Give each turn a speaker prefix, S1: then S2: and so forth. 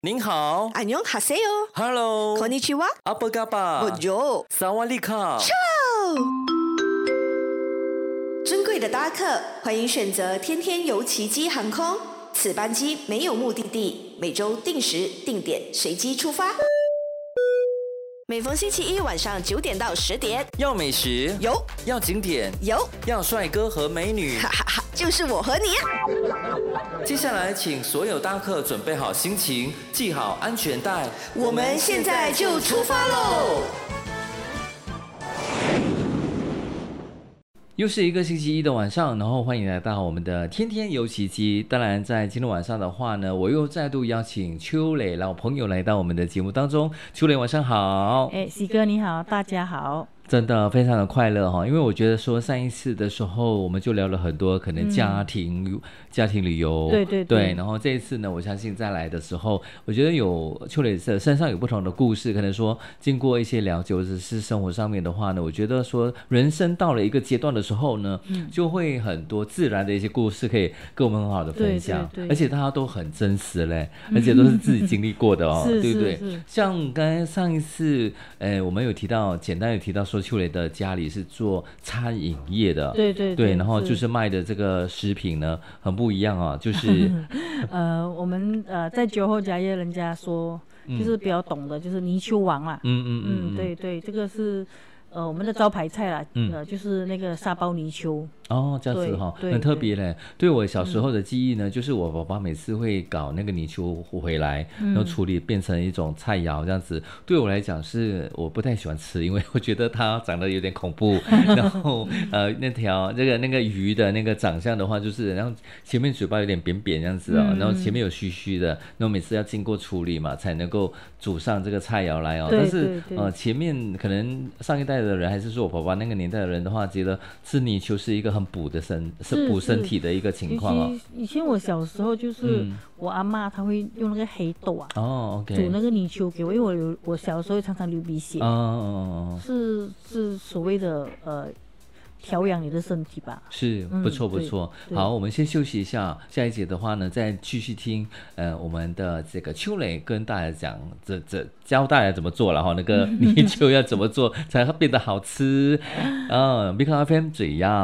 S1: 您好，
S2: 안녕하세요.
S1: Hello，
S2: konnichiwa.
S1: 阿波嘎巴，
S2: Bonjour.
S1: 萨瓦利卡。
S2: 尊贵的搭客，欢迎选择天天游奇迹航空。此班机没有目的地，每周定时定点随机出发。每逢星期一晚上9点到10点，
S1: 要美食，
S2: 有
S1: 要景点，
S2: 有，
S1: 要帅哥和美女。
S2: 哈哈哈，就是我和你啊！
S1: 接下来，请所有搭客准备好心情，系好安全带，
S2: 我们现在就出发喽！
S3: 又是一个星期一的晚上，然后欢迎来到我们的天天游奇迹。当然在今天晚上的话呢，我又再度邀请秋磊老朋友来到我们的节目当中。秋磊晚上好。
S4: 喜哥你好，大家好。
S3: 真的非常的快乐哈，因为我觉得说上一次的时候我们就聊了很多可能家庭旅游，对，然后这一次呢，我相信再来的时候，我觉得有秋磊身上有不同的故事，可能说经过一些了解或者是生活上面的话呢，我觉得说人生到了一个阶段的时候呢，就会很多自然的一些故事可以跟我们很好的分享，对，而且大家都很真实嘞，而且都是自己经历过的哦，对不对？像刚才上一次我们有提到，简单有提到说秋磊的家里是做餐饮业的，对，然后就是卖的这个食品呢很不一样啊，就是
S4: 我们在酒后家业，人家说就是比较懂的，就是泥鳅王啦，对，这个是我们的招牌菜啦，就是那个沙包泥鳅。
S3: 哦，这样子哈，很特别嘞。对我小时候的记忆呢，就是我爸爸每次会搞那个泥鳅回来，然后处理变成一种菜肴这样子。对我来讲是我不太喜欢吃，因为我觉得它长得有点恐怖。然后那个鱼的那个长相的话，就是然后前面嘴巴有点扁扁这样子哦，然后前面有须须的，然后每次要经过处理嘛，才能够煮上这个菜肴来哦。但是前面可能上一代的人，还是说我爸爸那个年代的人的话，觉得吃泥鳅是一个很补身体的一个情况哦。
S4: 以前我小时候就是我阿嬷她会用那个黑豆啊，煮那个泥鳅给我，因为我小时候常常流鼻血，是所谓的调养你的身体吧。是，
S3: 不错。好，我们先休息一下，下一节的话呢，再继续听我们的这个秋磊跟大家讲，教大家怎么做了哈，那个泥鳅要怎么做才会变得好吃。Big FM 嘴呀。